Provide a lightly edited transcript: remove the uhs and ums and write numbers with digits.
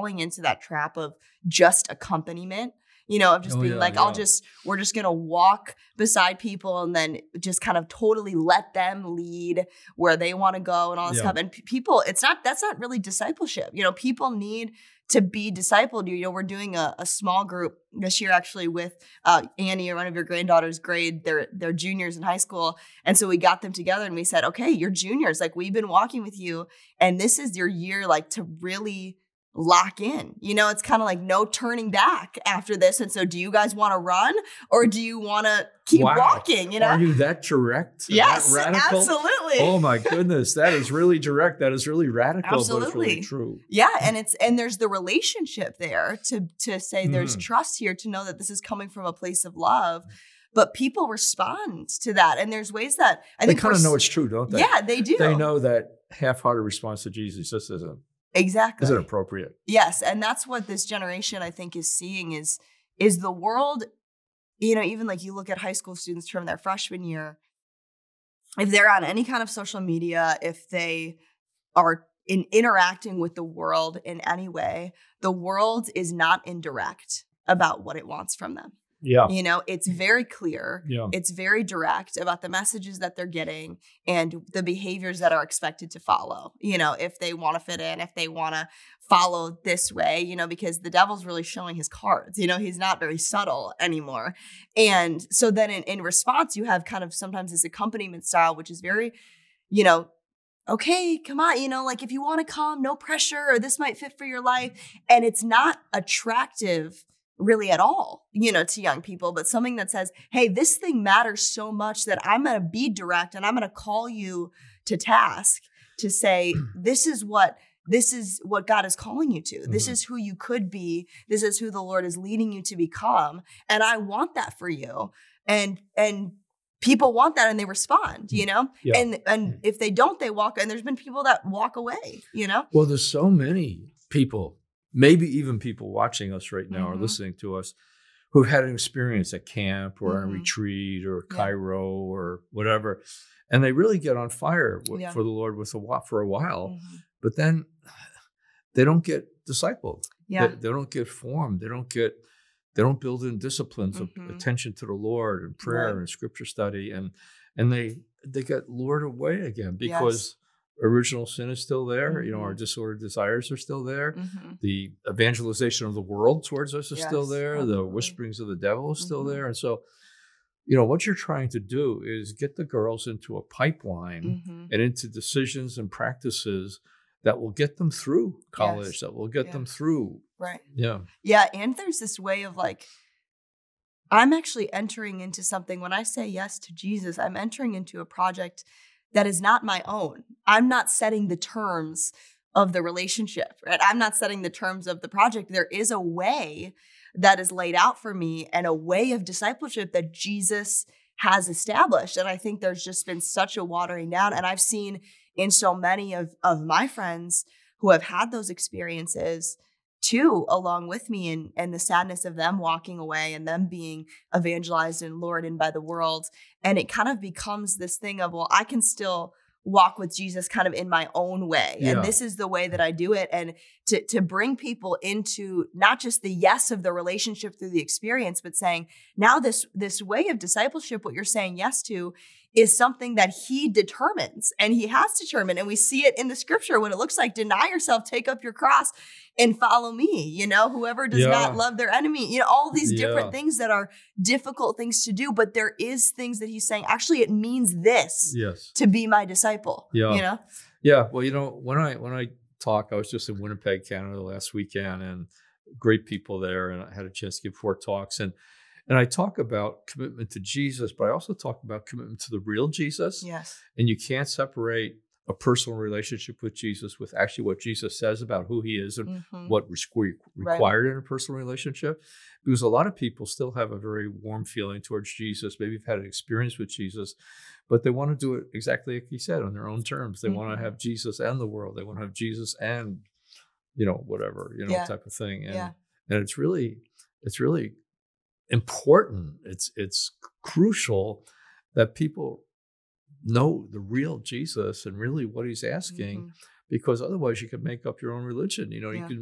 falling into that trap of just accompaniment, of just being we're just going to walk beside people and then just kind of totally let them lead where they want to go and all this stuff. And people, that's not really discipleship. People need to be discipled. We're doing a small group this year, actually, with Annie, or one of your granddaughter's grade. They're juniors in high school. And so we got them together and we said, okay, you're juniors. Like, we've been walking with you and this is your year, like, to really lock in. It's kind of like no turning back after this. And so do you guys want to run or do you want to keep walking? Are you that direct? Yes, that radical? Absolutely. Oh my goodness. That is really direct. That is really radical, absolutely. But it's really true. Yeah. And there's the relationship there to say there's trust here, to know that this is coming from a place of love. But people respond to that. And there's ways that I think they kind of know it's true, don't they? Yeah, they do. They know that half-hearted response to Jesus just isn't. Exactly. Isn't appropriate. Yes. And that's what this generation, I think, is seeing is the world, even like you look at high school students from their freshman year, if they're on any kind of social media, if they are interacting with the world in any way, the world is not indirect about what it wants from them. Yeah. It's very clear. Yeah. It's very direct about the messages that they're getting and the behaviors that are expected to follow. If they want to fit in, if they want to follow this way, because the devil's really showing his cards. He's not very subtle anymore. And so then in response, you have kind of sometimes this accompaniment style, which is very, okay, come on, like if you want to come, no pressure, or this might fit for your life. And it's not attractive really at all, to young people, but something that says, hey, this thing matters so much that I'm going to be direct and I'm going to call you to task to say, this is what God is calling you to. This is who you could be. This is who the Lord is leading you to become. And I want that for you. And people want that and they respond, Yeah. And if they don't, they walk, and there's been people that walk away, Well, there's so many people, maybe even people watching us right now or listening to us, who've had an experience at camp or on retreat or Cairo or whatever, and they really get on fire for the Lord for a while, but then they don't get discipled. Yeah. They don't get formed. They don't build in disciplines of attention to the Lord and prayer and scripture study, and they get lured away again because original sin is still there. Our disordered desires are still there. The evangelization of the world towards us is still there. Absolutely. The whisperings of the devil is still there. And so, what you're trying to do is get the girls into a pipeline and into decisions and practices that will get them through college, that will get them through. Right. Yeah. Yeah. And there's this way of like, I'm actually entering into something. When I say yes to Jesus, I'm entering into a project that is not my own. I'm not setting the terms of the relationship, right? I'm not setting the terms of the project. There is a way that is laid out for me and a way of discipleship that Jesus has established. And I think there's just been such a watering down. And I've seen in so many of my friends who have had those experiences too, along with me, and the sadness of them walking away and them being evangelized and lured in by the world. And it kind of becomes this thing of, well, I can still walk with Jesus kind of in my own way. Yeah. And this is the way that I do it. And to bring people into not just the yes of the relationship through the experience, but saying, now this way of discipleship, what you're saying yes to, is something that he determines and he has determined. And we see it in the scripture when it looks like, deny yourself, take up your cross and follow me. Whoever does not love their enemy, all these different things that are difficult things to do. But there is things that he's saying, actually, it means this to be my disciple. Yeah. Yeah. Well, when I talk, I was just in Winnipeg, Canada last weekend, and great people there. And I had a chance to give 4 talks. And I talk about commitment to Jesus, but I also talk about commitment to the real Jesus. Yes. And you can't separate a personal relationship with Jesus with actually what Jesus says about who he is and what required in a personal relationship. Because a lot of people still have a very warm feeling towards Jesus. Maybe they've had an experience with Jesus, but they want to do it exactly like he said, on their own terms. They want to have Jesus and the world. They want to have Jesus and, whatever, type of thing. And it's really important. It's crucial that people know the real Jesus and really what he's asking, because otherwise you could make up your own religion. You can